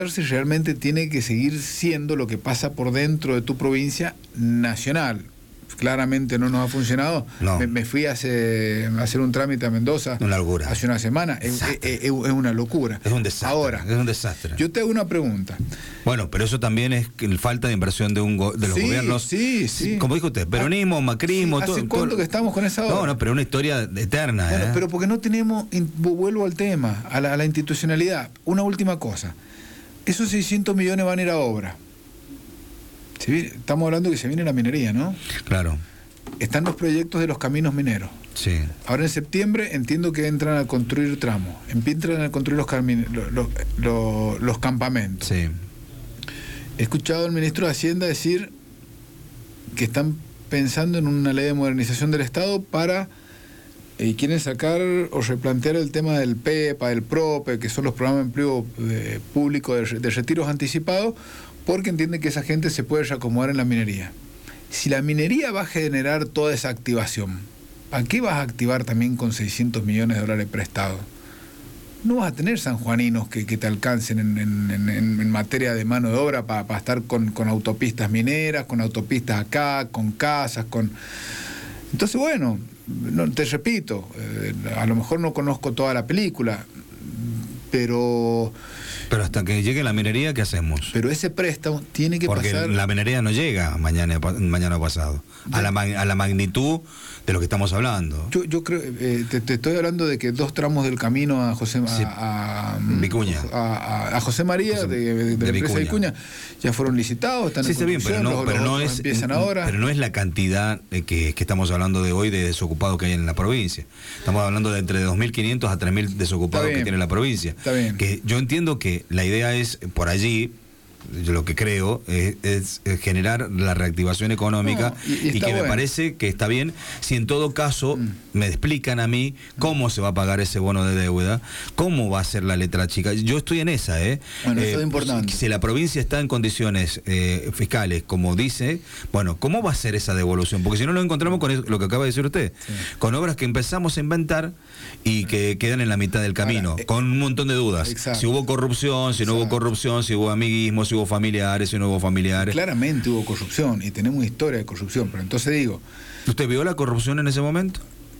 si realmente tiene que seguir siendo lo que pasa por dentro de tu provincia nacional. Claramente no nos ha funcionado. No. Me fui a hacer un trámite a Mendoza hace una semana. Es una locura. Es un desastre. Ahora, es un desastre. Yo te hago una pregunta. Bueno, pero eso también es falta de inversión de los gobiernos. Sí. Como dijo usted, peronismo, macrismo. ¿Hace cuánto que estamos con esa obra? No, pero una historia eterna. Bueno, pero porque no tenemos, vuelvo al tema, a la institucionalidad. Una última cosa. Esos 600 millones van a ir a obra. Estamos hablando que se viene la minería, ¿no? Claro. Están los proyectos de los caminos mineros. Sí. Ahora en septiembre entiendo que entran a construir tramos, entran a construir los campamentos. Sí. He escuchado al ministro de Hacienda decir que están pensando en una ley de modernización del Estado para quieren sacar o replantear el tema del PEPA, del PROPE, que son los programas de empleo público de retiros anticipados, porque entienden que esa gente se puede reacomodar en la minería. Si la minería va a generar toda esa activación, ¿para qué vas a activar también con 600 millones de dólares prestados? No vas a tener sanjuaninos que te alcancen en materia de mano de obra para estar con autopistas mineras, con autopistas acá, con casas, Entonces, bueno, te repito, a lo mejor no conozco toda la película, pero hasta que llegue la minería, ¿qué hacemos? Pero ese préstamo tiene que pasar... Porque la minería no llega mañana pasado, a la magnitud de lo que estamos hablando. Yo creo, te estoy hablando de que 2 tramos del camino a José Vicuña. A José María, de la empresa Vicuña, ya fueron licitados, están en bien, pero no empiezan ahora. Pero no es la cantidad que estamos hablando de hoy de desocupados que hay en la provincia. Estamos hablando de entre 2.500 a 3.000 desocupados que tiene la provincia. Está bien. Que yo entiendo que la idea es, por allí, yo lo que creo es generar la reactivación económica, y que me parece que está bien si en todo caso me explican a mí cómo se va a pagar ese bono de deuda, cómo va a ser la letra chica. Yo estoy en esa, Bueno, eso es importante. Si la provincia está en condiciones fiscales, como dice, bueno, ¿cómo va a ser esa devolución? Porque si no nos encontramos con lo que acaba de decir usted, con obras que empezamos a inventar y que quedan en la mitad del camino, con un montón de dudas. Exacto. Si hubo corrupción, si no hubo corrupción, si hubo amiguismo, si hubo familiares, si no hubo familiares. Claramente hubo corrupción y tenemos una historia de corrupción, pero entonces digo... ¿Usted vio la corrupción en ese momento?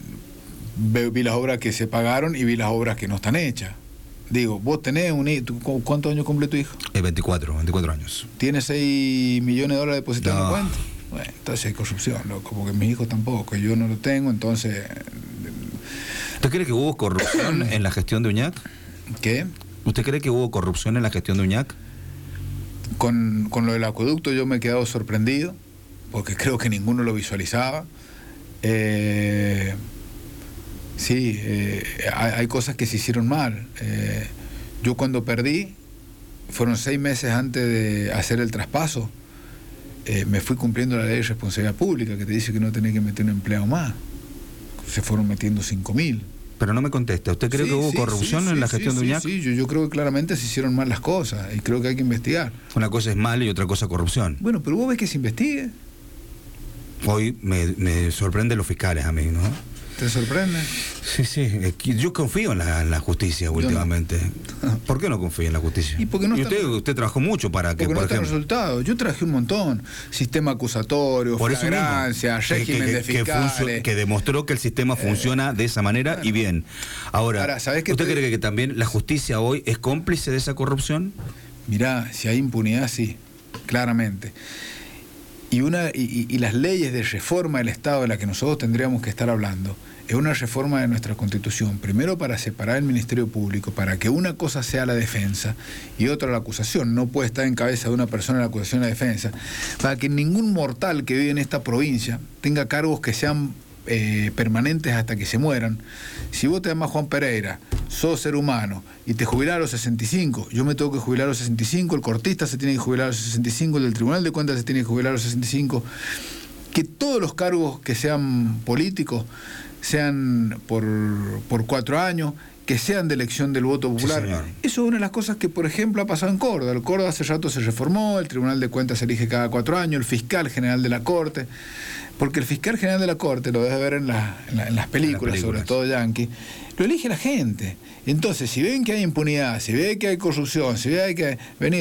Vi las obras que se pagaron y vi las obras que no están hechas. Digo, vos tenés ¿cuántos años cumple tu hijo? 24 años. ¿Tiene 6 millones de dólares depositados en la cuenta? Bueno, entonces hay corrupción, loco, porque mis hijos tampoco, yo no lo tengo, entonces... ¿Usted cree que hubo corrupción en la gestión de Uñac? ¿Qué? ¿Usted cree que hubo corrupción en la gestión de Uñac? Con lo del acueducto yo me he quedado sorprendido, porque creo que ninguno lo visualizaba. Hay cosas que se hicieron mal. Yo cuando perdí, fueron 6 meses antes de hacer el traspaso, me fui cumpliendo la ley de responsabilidad pública, que te dice que no tenés que meter un empleado más. Se fueron metiendo 5.000. Pero no me contesta. ¿Usted cree que hubo corrupción en la gestión de Uñac? Sí, yo creo que claramente se hicieron mal las cosas y creo que hay que investigar. Una cosa es mal y otra cosa corrupción. Bueno, pero vos ves que se investigue. Hoy me sorprenden los fiscales a mí, ¿no? ¿Te sorprende? Sí. Yo confío en la justicia últimamente. No. ¿Por qué no confío en la justicia? ¿Y por qué no usted trabajó mucho para que, por ejemplo... resultados. Yo trabajé un montón. Sistema acusatorio, flagrancia, régimen de fiscales. Que demostró que el sistema funciona de esa manera y bien. Ahora ¿sabés qué? ¿Usted cree que también la justicia hoy es cómplice de esa corrupción? Mirá, si hay impunidad, sí, claramente. Y las leyes de reforma del Estado de las que nosotros tendríamos que estar hablando es una reforma de nuestra Constitución, primero para separar el Ministerio Público, para que una cosa sea la defensa y otra la acusación. No puede estar en cabeza de una persona la acusación y la defensa, para que ningún mortal que vive en esta provincia tenga cargos que sean permanentes hasta que se mueran. Si vos te llamas Juan Pereira, sos ser humano y te jubilás a los 65, yo me tengo que jubilar a los 65, el cortista se tiene que jubilar a los 65, el del Tribunal de Cuentas se tiene que jubilar a los 65, que todos los cargos que sean políticos sean por 4 años, que sean de elección del voto popular. Sí, eso es una de las cosas que, por ejemplo, ha pasado en Córdoba. El Córdoba hace rato se reformó, el Tribunal de Cuentas se elige cada 4 años, el fiscal general de la Corte, porque el fiscal general de la Corte, lo debes ver en las películas, sobre todo yankee, lo elige la gente. Entonces, si ven que hay impunidad, si ven que hay corrupción, si ven que venir